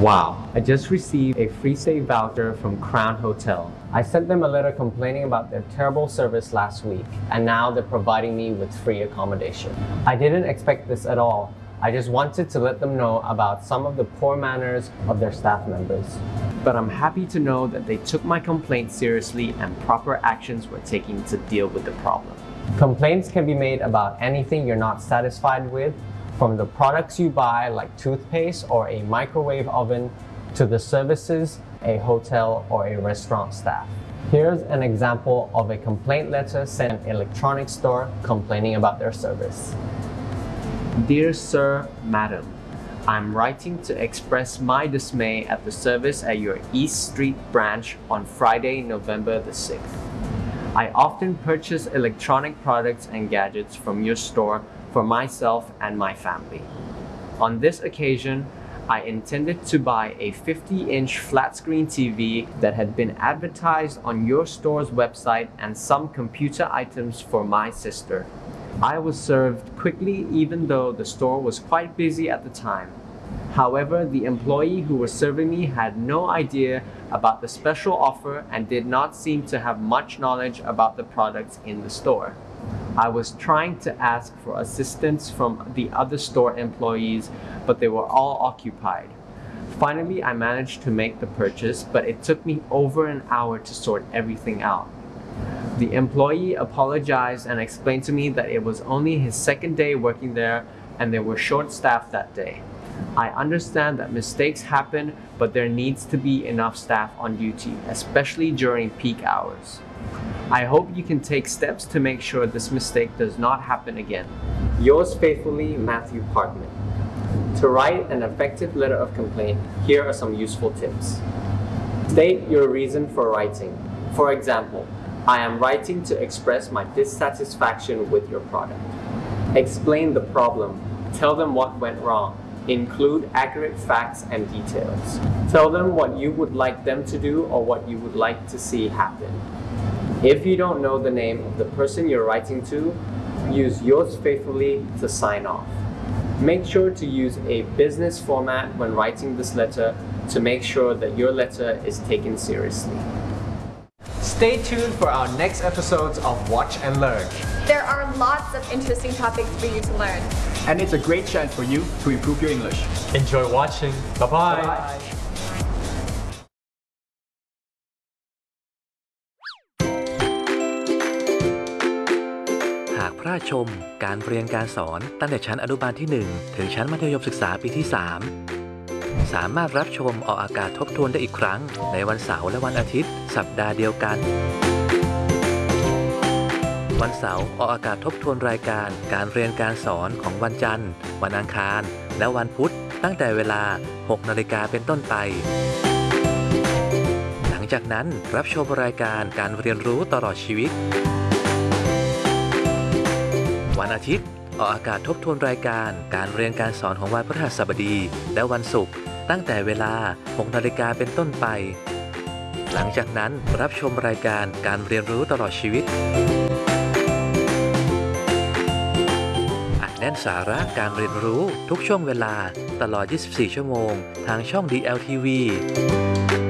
Wow, I just received a free stay voucher from Crown Hotel. I sent them a letter complaining about their terrible service last week, and now they're providing me with free accommodation. I didn't expect this at all. I just wanted to let them know about some of the poor manners of their staff members. But I'm happy to know that they took my complaint seriously and proper actions were taken to deal with the problem. Complaints can be made about anything you're not satisfied with, from the products you buy like toothpaste or a microwave oven to the services a hotel or a restaurant staff. Here's an example of a complaint letter sent to an electronics store complaining about their service. Dear Sir, Madam, I'm writing to express my dismay at the service at your East Street branch on Friday, November the 6th. I often purchase electronic products and gadgets from your store for myself and my family. On this occasion, I intended to buy a 50-inch flat-screen TV that had been advertised on your store's website and some computer items for my sister. I was served quickly even though the store was quite busy at the time. However, the employee who was serving me had no idea about the special offer and did not seem to have much knowledge about the products in the store. I was trying to ask for assistance from the other store employees, but they were all occupied. Finally, I managed to make the purchase, but it took me over an hour to sort everything out. The employee apologized and explained to me that it was only his second day working there and they were short-staffed that day. I understand that mistakes happen, but there needs to be enough staff on duty, especially during peak hours. I hope you can take steps to make sure this mistake does not happen again. Yours faithfully, Matthew Parkman. To write an effective letter of complaint, here are some useful tips. State your reason for writing. For example, I am writing to express my dissatisfaction with your product. Explain the problem. Tell them what went wrong. Include accurate facts and details. Tell them what you would like them to do or what you would like to see happen. If you don't know the name of the person you're writing to, use yours faithfully to sign off. Make sure to use a business format when writing this letter to make sure that your letter is taken seriously. Stay tuned for our next episodes of Watch and Learn. There are lots of interesting topics for you to learn. And it's a great chance for you to improve your English. Enjoy watching. Bye-bye. หากพลาดชมการเรียนการสอนตั้งแต่ชั้นอนุบาลที่ 1 ถึงชั้นมัธยมศึกษาปีที่ 3 สามารถรับชมออกอากาศทบทวนได้อีกครั้งในวันเสาร์และวันอาทิตย์สัปดาห์เดียวกันวันเสาร์ออกอากาศทบทวนรายการการเรียนการสอนของวันจันทร์วันอังคารและวันพุธตั้งแต่เวลา 6 นาฬิกาเป็นต้นไปหลังจากนั้นรับชมรายการการเรียนรู้ตลอดชีวิตวันอาทิตย์ออกอากาศทบทวนรายการการเรียนการสอนของวันพฤหัสบดีและวันศุกร์ตั้งแต่เวลา 6 นาฬิกาเป็นต้นไปหลังจากนั้นรับชมรายการการเรียนรู้ตลอดชีวิตแน่นสาระการเรียนรู้ทุกช่วงเวลาตลอด 24 ชั่วโมงทางช่อง DLTV